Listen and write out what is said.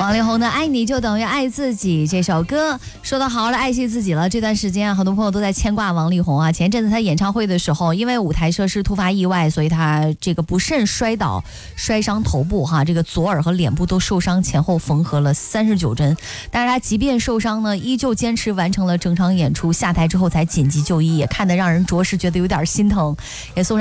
王力宏的《爱你就等于爱自己》这首歌，说得好好的爱惜自己了。这段时间啊，很多朋友都在牵挂王力宏啊。前阵子他演唱会的时候，因为舞台设施突发意外，所以他这个不慎摔倒，摔伤头部哈，这个左耳和脸部都受伤，前后缝合了39针。但是他即便受伤呢，依旧坚持完成了整场演出，下台之后才紧急就医，也看得让人着实觉得有点心疼，也送上